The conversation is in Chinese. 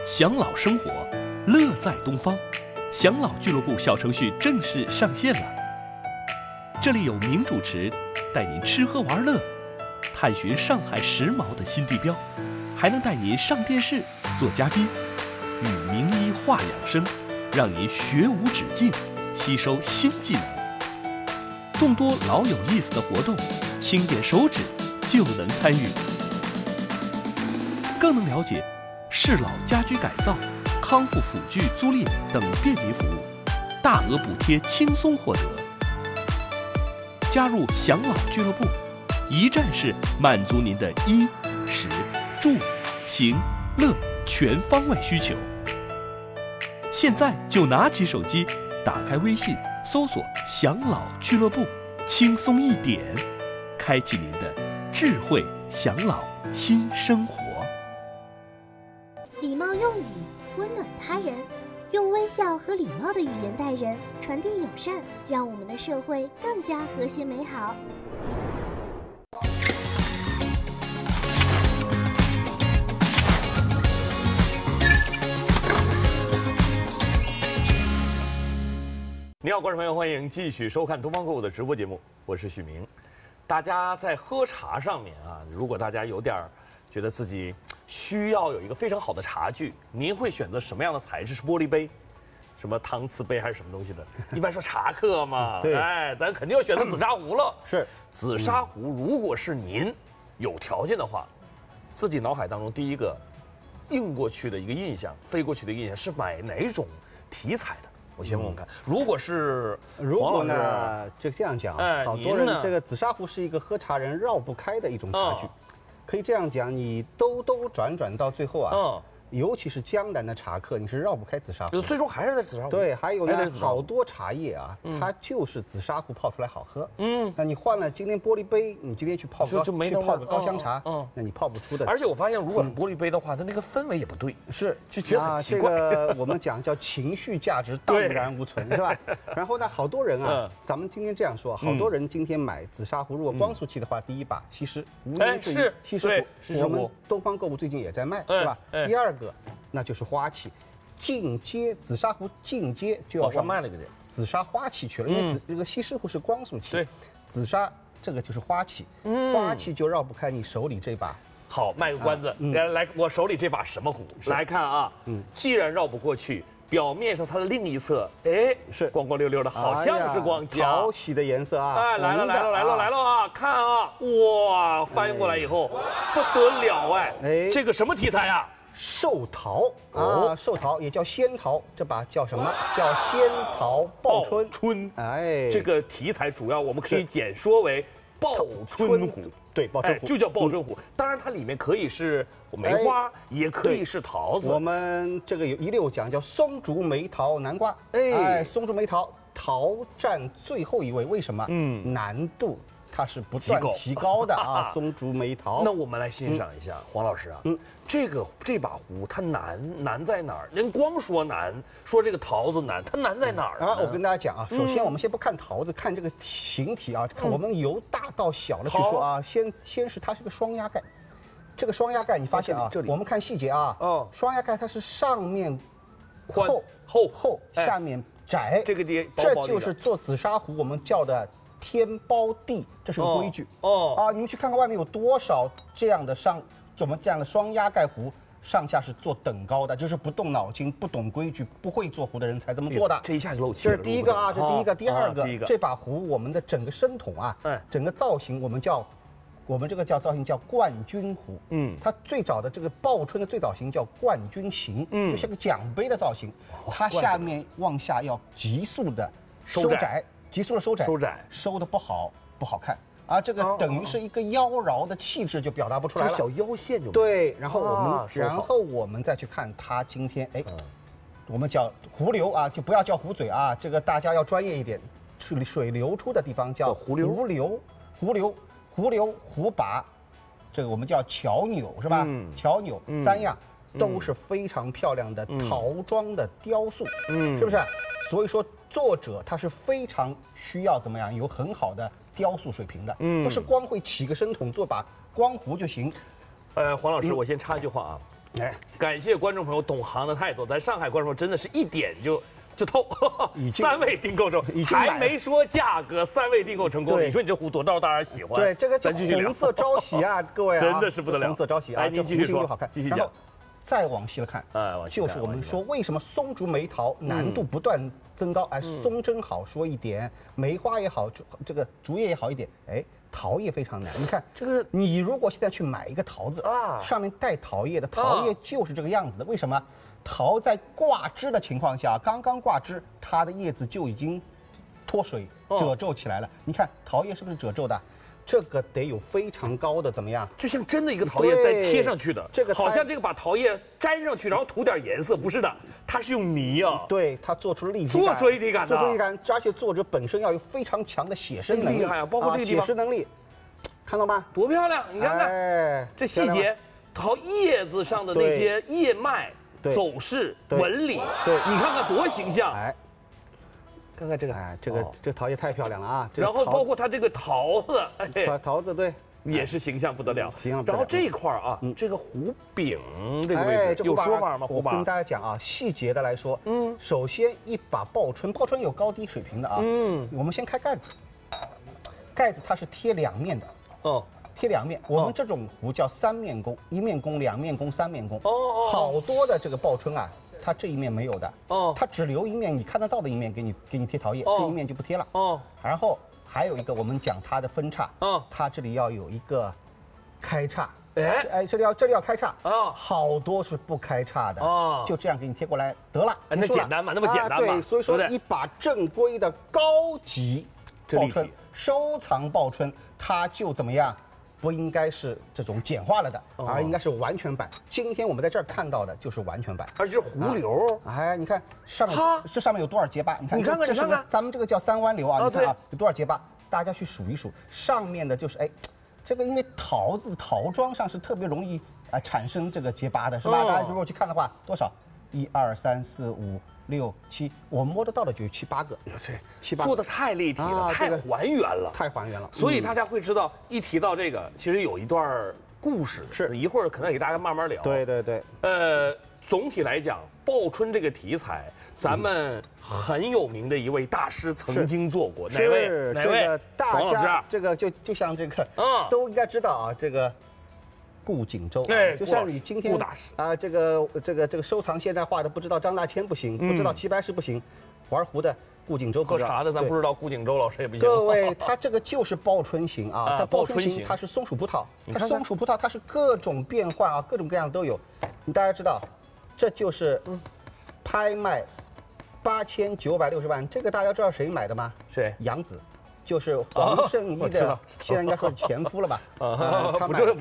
享老生活，乐在东方。享老俱乐部小程序正式上线了。这里有名主持带您吃喝玩乐，探寻上海时髦的新地标，还能带您上电视做嘉宾，与名医话养生，让您学无止境，吸收新技能。众多老有意思的活动，轻点手指就能参与，更能了解适老家居改造、康复辅具租赁等便民服务，大额补贴轻松获得。加入享老俱乐部，一站式满足您的衣、食、住、行、乐全方位需求。现在就拿起手机，打开微信，搜索“享老俱乐部”，轻松一点，开启您的智慧享老新生活。 礼貌用语，温暖他人，用微笑和礼貌的语言待人，传递友善，让我们的社会更加和谐美好。 你好，观众朋友，欢迎继续收看东方购物的直播节目，我是许明。大家在喝茶上面啊，如果大家有点觉得自己需要有一个非常好的茶具，您会选择什么样的材质？是玻璃杯，什么搪瓷杯还是什么东西的？一般说茶客嘛， 对， 哎，咱肯定要选择紫砂壶了。 是， 紫砂壶，如果是您有条件的话，自己脑海当中第一个映过去的一个印象，飞过去的印象是买哪种题材的？我先问问看，如果呢，这样讲啊，好多人这个紫砂壶是一个喝茶人绕不开的一种茶具，可以这样讲，你兜兜转转到最后啊，尤其是江南的茶客，你是绕不开紫砂壶， 最终还是在紫砂壶。 对，还有呢，好多茶叶啊，它就是紫砂壶泡出来好喝。那你换了今天玻璃杯，你今天去泡个高香茶，那你泡不出的。 而且我发现，如果是玻璃杯的话，它那个氛围也不对， 是就觉得很奇怪。 这个我们讲叫情绪价值荡然无存，是吧？然后呢，好多人啊，咱们今天这样说，好多人今天买紫砂壶，如果光速器的话，第一把西施，无言之语，西施壶，我们东方购物最近也在卖，是吧？第二个。那就是花器，进阶紫砂壶进阶就要往上卖了一个点， 紫砂花器去了，因为这个西施壶是光速器， 对， 紫砂这个就是花器，花器就绕不开你手里这把。 好，卖个关子，来，我手里这把什么壶？来看啊，既然绕不过去，表面上它的另一侧，哎， 是光光溜溜的，好像是光胶， 讨喜的颜色啊！ 哎，来了啊！看啊，哇，翻过来以后不得了哎，这个什么题材啊？ 寿桃啊，寿桃也叫仙桃，这把叫什么？叫仙桃报春。哎， 这个题材主要我们可以简说为报春壶。 对，报春壶就叫报春壶。当然，它里面可以是梅花，也可以是桃子。 我们这个有一溜讲叫松竹梅桃南瓜。哎，松竹梅桃，桃占最后一位，为什么？难度。它是不断提高的啊，松竹梅桃。 那我们来欣赏一下，黄老师啊，这把壶它难在哪儿？人光说难，说这个桃子难，它难在哪儿啊？ 我跟大家讲啊，首先我们先不看桃子，看这个形体啊，看我们由大到小的去说啊。先是它是个双压盖，这个双压盖你发现啊，我们看细节啊，双压盖它是上面厚，下面窄，这就是做紫砂壶我们叫的。天包地，这是个规矩你们去看看外面有多少这样的这样的双压盖壶，上下是做等高的，就是不动脑筋、不懂规矩、不会做壶的人才这么做的。 这一下就漏气了。 这是第一个啊，这是第一个。第二个，这把壶我们的整个身筒啊，整个造型我们这个造型叫冠军壶。它最早的这个报春的最早型叫冠军形，就像个奖杯的造型。它下面往下要急速的收窄。急速的收窄，收的不好看啊！这个等于是一个妖娆的气质就表达不出来了， 小腰线就对。然后我们再去看它今天我们叫壶流啊，就不要叫壶嘴啊，这个大家要专业一点，水流出的地方叫壶流，壶把，这个我们叫桥钮是吧？桥钮三样都是非常漂亮的陶装的雕塑，是不是？所以说。作者他是非常需要怎么样有很好的雕塑水平的，不是光会起个身筒做把光壶就行。 黄老师，我先插一句话啊， 哎，感谢观众朋友懂行的太多，咱上海观众朋友真的是一点就透，3位订购中，还没说价格，3位订购成功。你说你这壶多招大家喜欢？ 对，这个红色招喜啊，各位啊， 真的是不得了， 红色招喜啊！ 哎，您继续说， 好看， 继续讲。 再往细了看，就是我们说为什么松竹梅桃难度不断增高？哎，松针好说一点，梅花也好，这个竹叶也好一点，哎。桃叶非常难，你看这个，你如果现在去买一个桃子啊，上面带桃叶的，桃叶就是这个样子的。为什么？桃在挂枝的情况下，刚刚挂枝，它的叶子就已经脱水褶皱起来了。你看桃叶是不是褶皱的？这个得有非常高的怎么样？ 就像真的一个桃叶再贴上去的， 这个好像这个把桃叶粘上去，然后涂点颜色，不是的，它是用泥啊。 对，它做出了立体感， 做出立体感， 而且作者本身要有非常强的写生能力， 厉害啊！包括这个地方写实能力，看到吗？ 多漂亮！你看看这细节，桃叶子上的那些叶脉走势、纹理， 对， 你看看多形象！ 哎。 看看这个， 哎，这桃叶太漂亮了啊！ 然后包括它这个桃子， 桃子对， 也是形象不得了。 然后这一块啊，这个壶柄这个位置有说法吗？ 我跟大家讲啊，细节的来说，首先一把报春有高低水平的啊，我们先开盖子，盖子它是贴2面的，贴2面。我们这种壶叫3面弓，1面弓、2面弓、3面弓。好多的这个报春啊。它这一面没有的，它只留一面你看得到的一面给你贴桃叶，这一面就不贴了。然后还有一个我们讲它的分叉，它这里要有一个开叉，哎，这里要开叉，好多是不开叉的，就这样给你贴过来得了。 那简单嘛，那么简单嘛。 对，所以说一把正规的高级报春收藏报春，它就怎么样？不应该是这种简化了的，而应该是完全版。今天我们在这儿看到的就是完全版， 而且是弧流。 哎，你看上面，这上面有多少结疤？你看， 这是咱们这个叫3弯流啊。你看啊，有多少结疤？大家去数一数。上面的就是哎，这个因为桃装上是特别容易产生这个结疤的，是吧？大家如果去看的话，多少？1、2、3、4、5、6、7，我摸得到的就有7、8个。 这7、8个做的太立体了，太还原了， 太还原了。 所以大家会知道，一提到这个，其实有一段故事，是一会儿可能给大家慢慢聊。 对。 总体来讲，报春这个题材，咱们很有名的一位大师曾经做过，哪位？ 大家这个就像这个，都应该知道啊，这个。顾景舟，就像你今天啊，这个收藏现代化的，不知道张大千不行，不知道齐白石不行，玩壶的顾景舟， 喝茶的咱不知道顾景舟老师也不行。 各位，他这个就是报春型啊，它报春型它是松鼠葡萄，它是各种变换啊，各种各样都有。大家知道，这就是拍卖8960万，这个大家知道谁买的吗？ 谁？ 杨子。就是黄圣依的，现在应该说是前夫了吧？ 他买